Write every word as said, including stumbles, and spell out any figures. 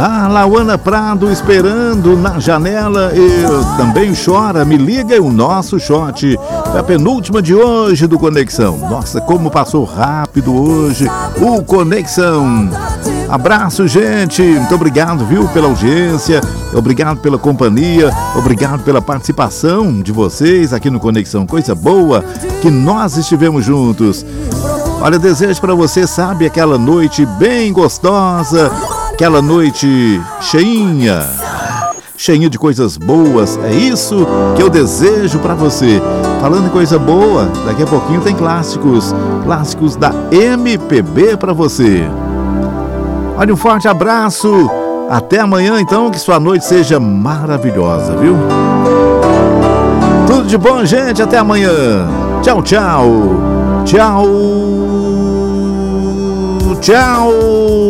A Lauana Prado esperando na janela e também chora, me liga, é o nosso shot. É a penúltima de hoje do Conexão. Nossa, como passou rápido hoje o Conexão. Abraço, gente. Muito obrigado, viu, pela audiência. Obrigado pela companhia. Obrigado pela participação de vocês aqui no Conexão. Coisa boa que nós estivemos juntos. Olha, desejo para você, sabe, aquela noite bem gostosa, aquela noite cheinha, cheinha de coisas boas. É isso que eu desejo para você. Falando em coisa boa, daqui a pouquinho tem clássicos, clássicos da M P B para você. Olha, um forte abraço. Até amanhã, então, que sua noite seja maravilhosa, viu? Tudo de bom, gente. Até amanhã. Tchau, tchau. Tchau. Tchau.